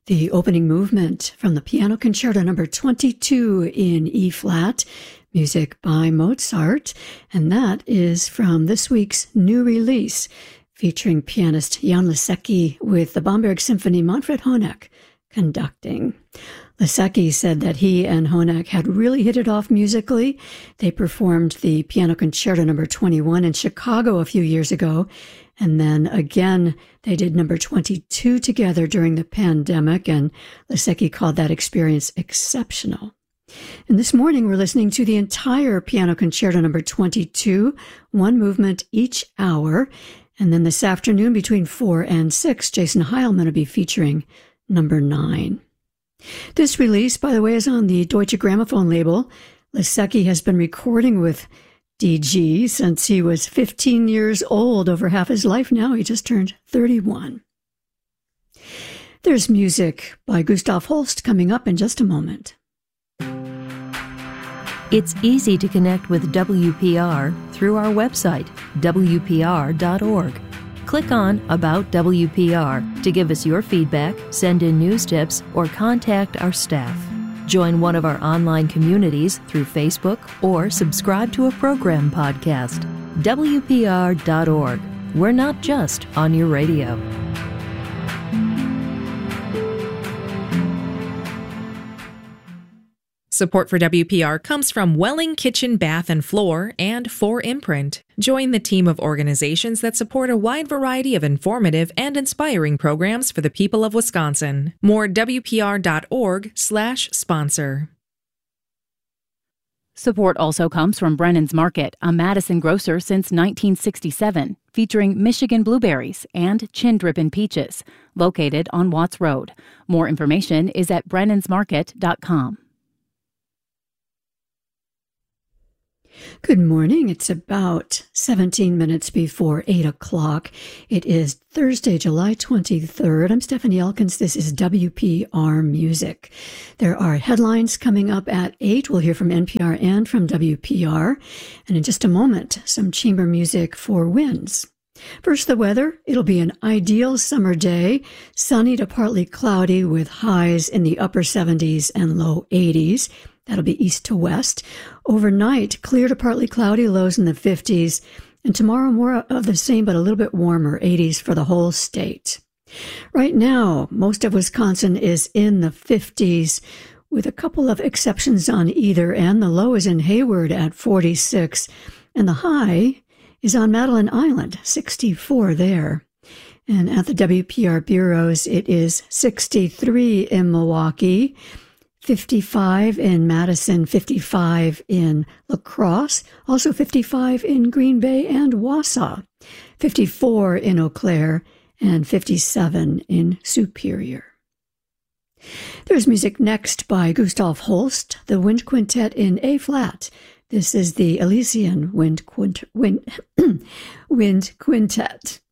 The opening movement from the Piano Concerto number 22 in E-flat, music by Mozart, and that is from this week's new release, featuring pianist Jan Leschetky with the Bamberg Symphony Manfred Honeck conducting. Leschetky said that he and Honeck had really hit it off musically. They performed the Piano Concerto number 21 in Chicago a few years ago, and then again, they did number 22 together during the pandemic, and Leschetky called that experience exceptional. And this morning, we're listening to the entire Piano Concerto number 22, one movement each hour. And then this afternoon, between 4 and 6, Jason Heilman will be featuring number 9. This release, by the way, is on the Deutsche Grammophon label. Leschetky has been recording with DG since he was 15 years old, over half his life now. He just turned 31. There's music by Gustav Holst coming up in just a moment. It's easy to connect with WPR through our website, WPR.org. Click on About WPR to give us your feedback, send in news tips, or contact our staff. Join one of our online communities through Facebook or subscribe to a program podcast. WPR.org. We're not just on your radio. Support for WPR comes from Welling Kitchen, Bath and Floor and 4imprint. Join the team of organizations that support a wide variety of informative and inspiring programs for the people of Wisconsin. More WPR.org/sponsor. Support also comes from Brennan's Market, a Madison grocer since 1967, featuring Michigan blueberries and chin drippin' peaches, located on Watts Road. More information is at brennansmarket.com. Good morning. It's about 17 minutes before 8 o'clock. It is Thursday, July 23rd. I'm Stephanie Elkins. This is WPR Music. There are headlines coming up at 8. We'll hear from NPR and from WPR. And in just a moment, some chamber music for winds. First, the weather. It'll be an ideal summer day, sunny to partly cloudy with highs in the upper 70s and low 80s. That'll be east to west. Overnight, clear to partly cloudy, lows in the 50s. And tomorrow, more of the same, but a little bit warmer, 80s for the whole state. Right now, most of Wisconsin is in the 50s, with a couple of exceptions on either end. The low is in Hayward at 46, and the high is on Madeline Island, 64 there. And at the WPR bureaus, it is 63 in Milwaukee, 55 in Madison, 55 in La Crosse, also 55 in Green Bay and Wausau, 54 in Eau Claire, and 57 in Superior. There's music next by Gustav Holst, the Wind Quintet in A-flat. This is the Elysian Wind Quintet.